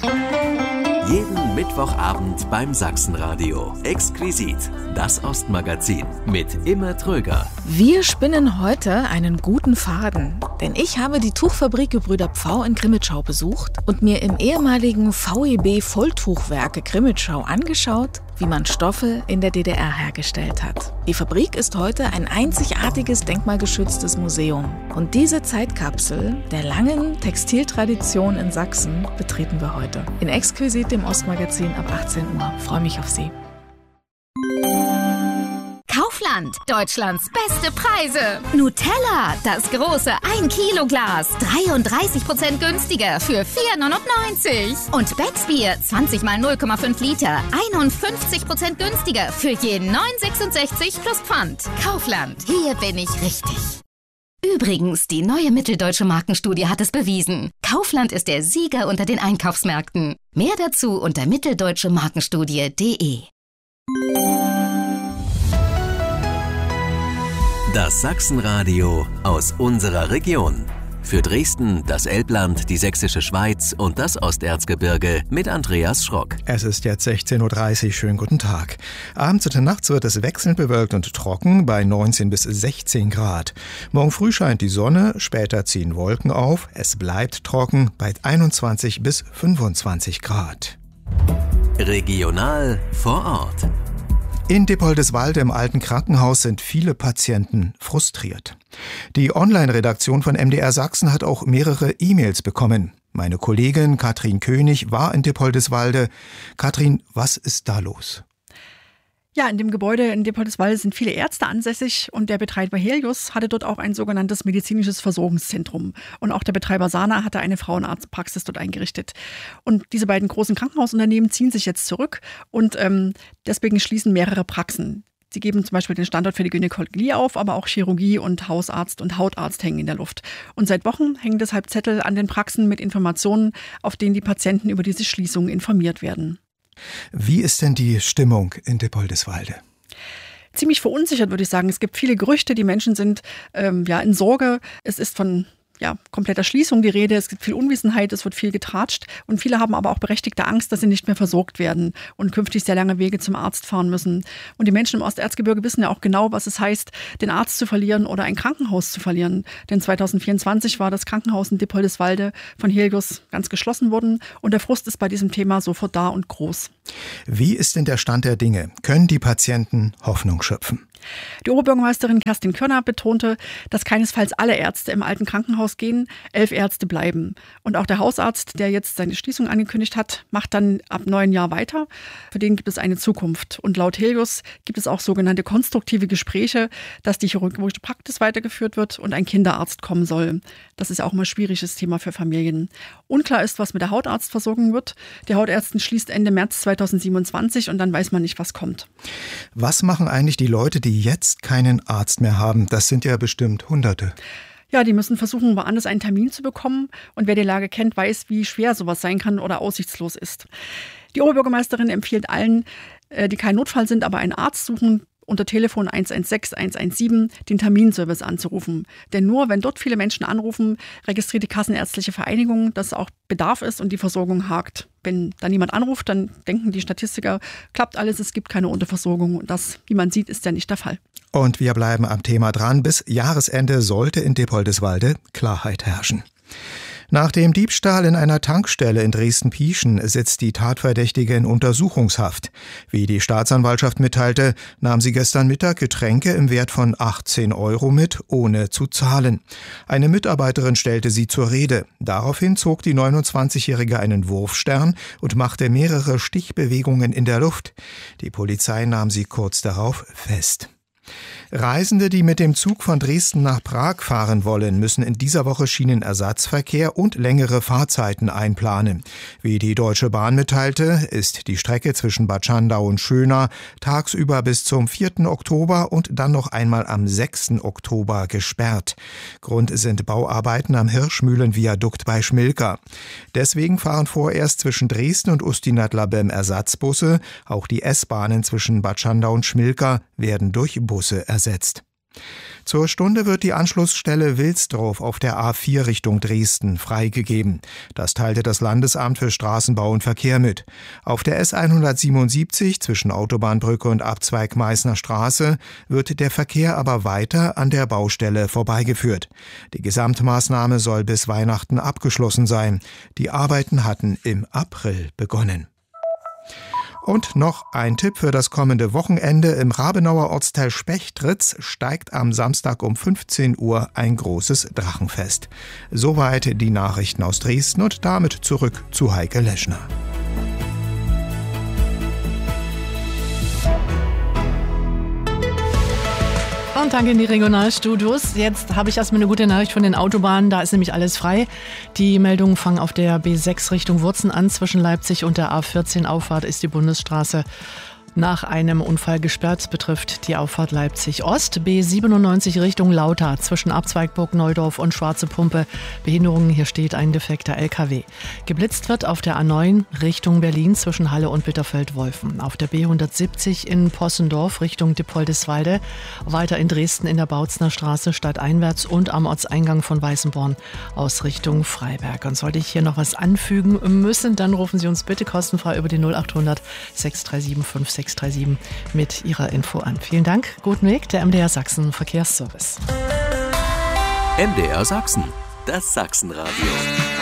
Jeden Mittwochabend beim Sachsenradio. Exquisit, das Ostmagazin mit Imme Tröger. Wir spinnen heute einen guten Faden, denn ich habe die Tuchfabrik Gebrüder Pfau in Crimmitschau besucht und mir im ehemaligen VEB Volltuchwerke Crimmitschau angeschaut, wie man Stoffe in der DDR hergestellt hat. Die Fabrik ist heute ein einzigartiges denkmalgeschütztes Museum. Und diese Zeitkapsel der langen Textiltradition in Sachsen betreten wir heute. In Exquisit, dem Ostmagazin ab 18 Uhr. Freue mich auf Sie. Kaufland, Deutschlands beste Preise. Nutella, das große 1-Kilo-Glas, 33% günstiger für 4,99. Und Becksbier, 20 mal 0,5 Liter, 51% günstiger für je 9,66 plus Pfand. Kaufland, hier bin ich richtig. Übrigens, die neue Mitteldeutsche Markenstudie hat es bewiesen. Kaufland ist der Sieger unter den Einkaufsmärkten. Mehr dazu unter mitteldeutschemarkenstudie.de. Das Sachsenradio aus unserer Region. Für Dresden, das Elbland, die Sächsische Schweiz und das Osterzgebirge mit Andreas Schrock. Es ist jetzt 16.30 Uhr. Schönen guten Tag. Abends und nachts wird es wechselnd bewölkt und trocken bei 19 bis 16 Grad. Morgen früh scheint die Sonne, später ziehen Wolken auf. Es bleibt trocken bei 21 bis 25 Grad. Regional vor Ort. In Dippoldiswalde im alten Krankenhaus sind viele Patienten frustriert. Die Online-Redaktion von MDR Sachsen hat auch mehrere E-Mails bekommen. Meine Kollegin Katrin König war in Dippoldiswalde. Katrin, was ist da los? Ja, in dem Gebäude in Dippoldiswalde sind viele Ärzte ansässig und der Betreiber Helios hatte dort auch ein sogenanntes medizinisches Versorgungszentrum. Und auch der Betreiber Sana hatte eine Frauenarztpraxis dort eingerichtet. Und diese beiden großen Krankenhausunternehmen ziehen sich jetzt zurück und deswegen schließen mehrere Praxen. Sie geben zum Beispiel den Standort für die Gynäkologie auf, aber auch Chirurgie und Hausarzt und Hautarzt hängen in der Luft. Und seit Wochen hängen deshalb Zettel an den Praxen mit Informationen, auf denen die Patienten über diese Schließung informiert werden. Wie ist denn die Stimmung in Dippoldiswalde? Ziemlich verunsichert, würde ich sagen. Es gibt viele Gerüchte, die Menschen sind in Sorge. Es ist von kompletter Schließung die Rede. Es gibt viel Unwissenheit, es wird viel getratscht. Und viele haben aber auch berechtigte Angst, dass sie nicht mehr versorgt werden und künftig sehr lange Wege zum Arzt fahren müssen. Und die Menschen im Osterzgebirge wissen ja auch genau, was es heißt, den Arzt zu verlieren oder ein Krankenhaus zu verlieren. Denn 2024 war das Krankenhaus in Dippoldiswalde von Helios ganz geschlossen worden. Und der Frust ist bei diesem Thema sofort da und groß. Wie ist denn der Stand der Dinge? Können die Patienten Hoffnung schöpfen? Die Oberbürgermeisterin Kerstin Körner betonte, dass keinesfalls alle Ärzte im alten Krankenhaus gehen, 11 Ärzte bleiben. Und auch der Hausarzt, der jetzt seine Schließung angekündigt hat, macht dann ab neuen Jahr weiter. Für den gibt es eine Zukunft. Und laut Helios gibt es auch sogenannte konstruktive Gespräche, dass die chirurgische Praxis weitergeführt wird und ein Kinderarzt kommen soll. Das ist ja auch immer ein schwieriges Thema für Familien. Unklar ist, was mit der Hautarztversorgung wird. Die Hautärztin schließt Ende März 2027 und dann weiß man nicht, was kommt. Was machen eigentlich die Leute, die jetzt keinen Arzt mehr haben? Das sind ja bestimmt Hunderte. Ja, die müssen versuchen, woanders einen Termin zu bekommen. Und wer die Lage kennt, weiß, wie schwer sowas sein kann oder aussichtslos ist. Die Oberbürgermeisterin empfiehlt allen, die kein Notfall sind, aber einen Arzt suchen, unter Telefon 116 117 den Terminservice anzurufen. Denn nur wenn dort viele Menschen anrufen, registriert die Kassenärztliche Vereinigung, dass auch Bedarf ist und die Versorgung hakt. Wenn da niemand anruft, dann denken die Statistiker, klappt alles, es gibt keine Unterversorgung. Und das, wie man sieht, ist ja nicht der Fall. Und wir bleiben am Thema dran. Bis Jahresende sollte in Dippoldiswalde Klarheit herrschen. Nach dem Diebstahl in einer Tankstelle in Dresden-Pieschen sitzt die Tatverdächtige in Untersuchungshaft. Wie die Staatsanwaltschaft mitteilte, nahm sie gestern Mittag Getränke im Wert von 18 € mit, ohne zu zahlen. Eine Mitarbeiterin stellte sie zur Rede. Daraufhin zog die 29-Jährige einen Wurfstern und machte mehrere Stichbewegungen in der Luft. Die Polizei nahm sie kurz darauf fest. Reisende, die mit dem Zug von Dresden nach Prag fahren wollen, müssen in dieser Woche Schienenersatzverkehr und längere Fahrzeiten einplanen. Wie die Deutsche Bahn mitteilte, ist die Strecke zwischen Bad Schandau und Schöna tagsüber bis zum 4. Oktober und dann noch einmal am 6. Oktober gesperrt. Grund sind Bauarbeiten am Hirschmühlenviadukt bei Schmilka. Deswegen fahren vorerst zwischen Dresden und Ustinat-Labem Ersatzbusse. Auch die S-Bahnen zwischen Bad Schandau und Schmilka werden durch Busse ersetzt. Zur Stunde wird die Anschlussstelle Wilsdorf auf der A4 Richtung Dresden freigegeben. Das teilte das Landesamt für Straßenbau und Verkehr mit. Auf der S177 zwischen Autobahnbrücke und Abzweig Meißner Straße wird der Verkehr aber weiter an der Baustelle vorbeigeführt. Die Gesamtmaßnahme soll bis Weihnachten abgeschlossen sein. Die Arbeiten hatten im April begonnen. Und noch ein Tipp für das kommende Wochenende. Im Rabenauer Ortsteil Spechtritz steigt am Samstag um 15 Uhr ein großes Drachenfest. Soweit die Nachrichten aus Dresden und damit zurück zu Heike Leschner. Und danke in die Regionalstudios. Jetzt habe ich erstmal eine gute Nachricht von den Autobahnen. Da ist nämlich alles frei. Die Meldungen fangen auf der B6 Richtung Wurzen an. Zwischen Leipzig und der A14 Auffahrt ist die Bundesstraße nach einem Unfall gesperrt, betrifft die Auffahrt Leipzig-Ost. B97 Richtung Lauter zwischen Abzweigburg Neudorf und Schwarze Pumpe. Behinderungen, hier steht ein defekter LKW. Geblitzt wird auf der A9 Richtung Berlin zwischen Halle und Bitterfeld-Wolfen. Auf der B170 in Possendorf Richtung Dippoldiswalde. Weiter in Dresden in der Bautzner Straße stadteinwärts und am Ortseingang von Weißenborn aus Richtung Freiberg. Und sollte ich hier noch was anfügen müssen, dann rufen Sie uns bitte kostenfrei über die 0800 637 5637 mit Ihrer Info an. Vielen Dank. Guten Weg, der MDR Sachsen Verkehrsservice. MDR Sachsen, das Sachsenradio.